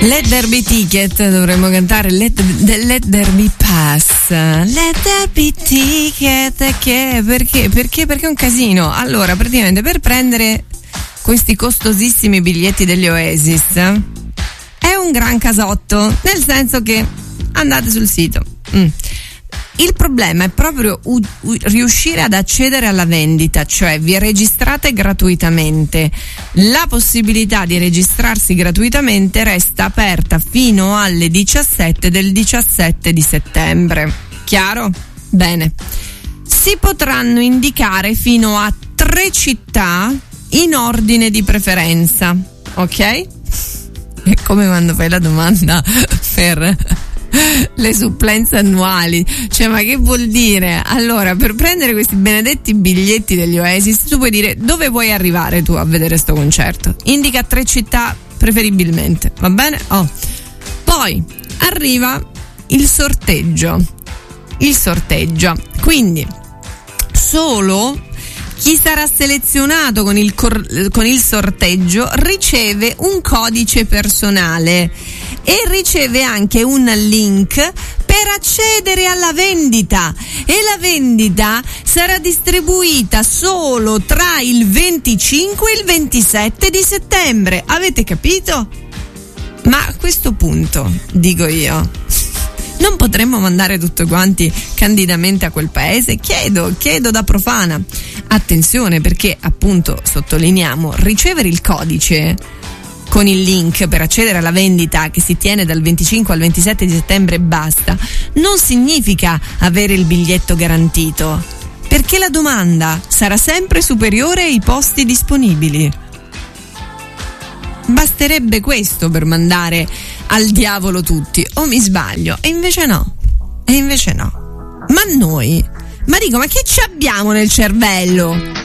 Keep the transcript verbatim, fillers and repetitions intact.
Let there be ticket, dovremmo cantare let, let there be pass. Let there be ticket, che perché? Perché? Perché è un casino. Allora, praticamente per prendere questi costosissimi biglietti degli Oasis è un gran casotto, nel senso che andate sul sito. Mm. Il problema è proprio u- u- riuscire ad accedere alla vendita, cioè vi registrate gratuitamente. La possibilità di registrarsi gratuitamente resta aperta fino alle diciassette del diciassette di settembre. Chiaro? Bene. Si potranno indicare fino a tre città in ordine di preferenza, ok? È come quando fai la domanda per le supplenze annuali, cioè ma che vuol dire? Allora, per prendere questi benedetti biglietti degli Oasis tu puoi dire dove vuoi arrivare tu a vedere sto concerto, indica tre città preferibilmente, va bene? Oh. Poi arriva il sorteggio il sorteggio quindi solo chi sarà selezionato con il, cor- con il sorteggio riceve un codice personale e riceve anche un link per accedere alla vendita, e la vendita sarà distribuita solo tra il venticinque e il ventisette di settembre. Avete capito? Ma a questo punto, dico io, non potremmo mandare tutti quanti candidamente a quel paese? Chiedo, chiedo da profana. Attenzione, perché appunto sottolineiamo, ricevere il codice con il link per accedere alla vendita che si tiene dal venticinque al ventisette di settembre e basta, non significa avere il biglietto garantito, perché la domanda sarà sempre superiore ai posti disponibili. Basterebbe questo per mandare al diavolo tutti, o mi sbaglio? E invece no, e invece no. Ma noi, ma dico, ma che ci abbiamo nel cervello?